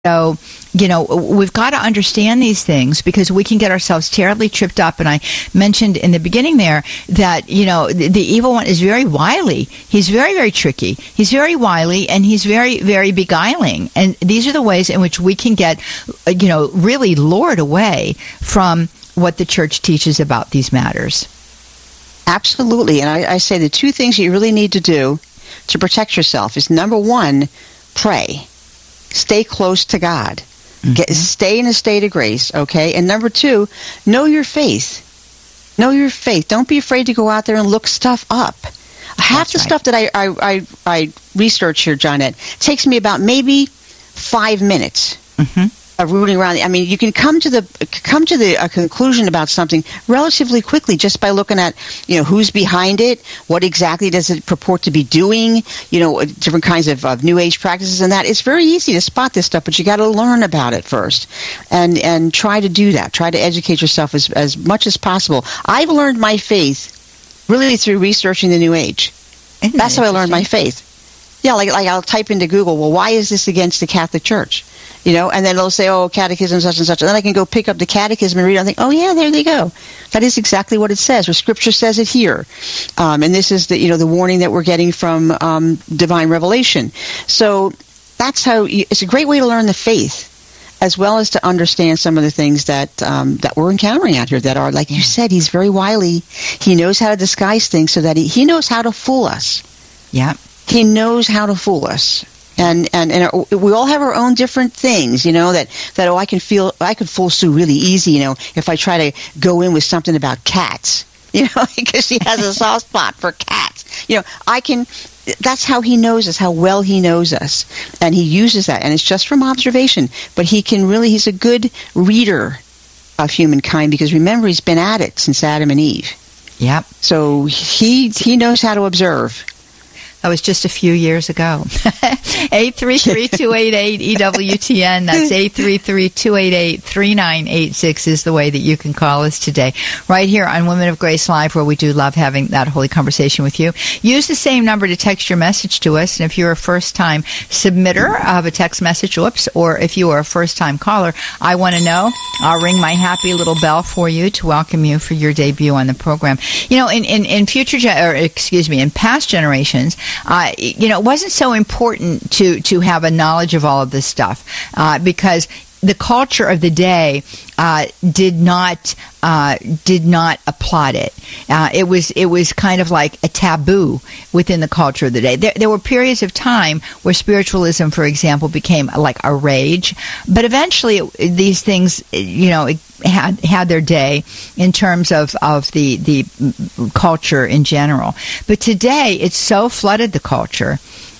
So, we've got to understand these things because we can get ourselves terribly tripped up. And I mentioned in the beginning there that, the evil one is very wily. He's very, very tricky. He's very wily and he's very, very beguiling. And these are the ways in which we can get, really lured away from what the church teaches about these matters. Absolutely. And I say the two things you really need to do to protect yourself is, number one, pray. Stay close to God. Stay in a state of grace, okay? And number two, know your faith. Know your faith. Don't be afraid to go out there and look stuff up. Half the stuff that I research here, Johnette, takes me about maybe 5 minutes of rooting around. I mean, you can come to the conclusion about something relatively quickly just by looking at, who's behind it, what exactly does it purport to be doing, different kinds of New Age practices and that. It's very easy to spot this stuff, but you got to learn about it first and try to do that. Try to educate yourself as much as possible. I've learned my faith really through researching the New Age. That's how I learned my faith. Yeah, like I'll type into Google, well, why is this against the Catholic Church? And then they'll say, oh, catechism, such and such. And then I can go pick up the catechism and read it and think, oh, yeah, there they go. That is exactly what it says, or Scripture says it here. And this is the warning that we're getting from divine revelation. So that's how it's a great way to learn the faith, as well as to understand some of the things that we're encountering out here that are, like you said, he's very wily. He knows how to disguise things so that he knows how to fool us. Yeah. He knows how to fool us. And we all have our own different things, that I could fool Sue really easy, if I try to go in with something about cats, because she has a soft spot for cats. That's how he knows us, how well he knows us. And he uses that. And it's just from observation. But he's a good reader of humankind because, remember, he's been at it since Adam and Eve. Yep. So he knows how to observe. That was just a few years ago. 833-288-EWTN. That's 833-288-3986 is the way that you can call us today. Right here on Women of Grace Live, where we do love having that holy conversation with you. Use the same number to text your message to us. And if you're a first-time submitter of a text message, or if you are a first-time caller, I want to know. I'll ring my happy little bell for you to welcome you for your debut on the program. In past generations, it wasn't so important to have a knowledge of all of this stuff because the culture of the day did not applaud it. It was kind of like a taboo within the culture of the day. There were periods of time where spiritualism, for example, became like a rage, but eventually these things, had their day in terms of the culture in general. But today, it's so flooded the culture.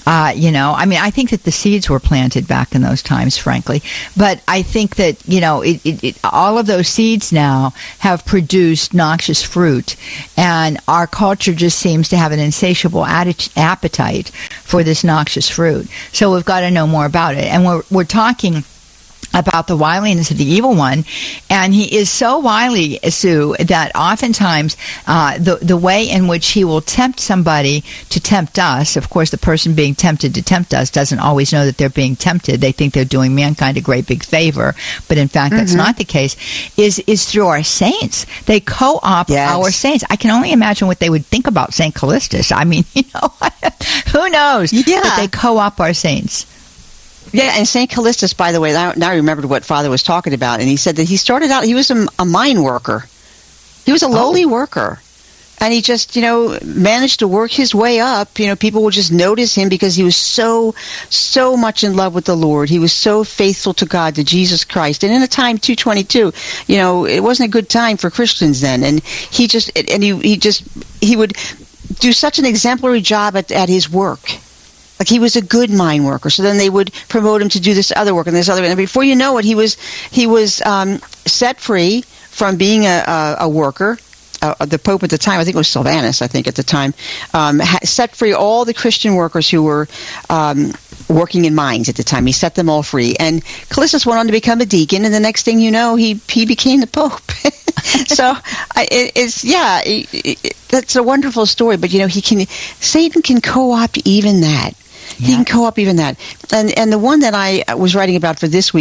I think that the seeds were planted back in those times, frankly. But I think that, all of those seeds now have produced noxious fruit. And our culture just seems to have an insatiable appetite for this noxious fruit. So we've got to know more about it. And we're talking about the wiliness of the evil one, and he is so wily, Sue, that oftentimes the way in which he will tempt somebody to tempt us, of course the person being tempted to tempt us doesn't always know that they're being tempted. They think they're doing mankind a great big favor, but in fact that's not the case, is through our saints. They co-opt our saints. I can only imagine what they would think about St. Callistus. I mean, who knows? But they co-opt our saints. Yeah, and St. Callistus, by the way, now I remembered what Father was talking about, and he said that he started out, he was a mine worker. He was a lowly worker. And he just, managed to work his way up. People would just notice him because he was so much in love with the Lord. He was so faithful to God, to Jesus Christ. And in a time, 222, it wasn't a good time for Christians then. And he would do such an exemplary job at his work. Like he was a good mine worker. So then they would promote him to do this other work and this other. And before you know it, he was set free from being a worker. The Pope at the time, I think it was Sylvanus, at the time, set free all the Christian workers who were working in mines at the time. He set them all free. And Callistus went on to become a deacon, and the next thing you know, he became the Pope. So that's a wonderful story. But Satan can co-opt even that. He can co-op even that. And the one that I was writing about for this week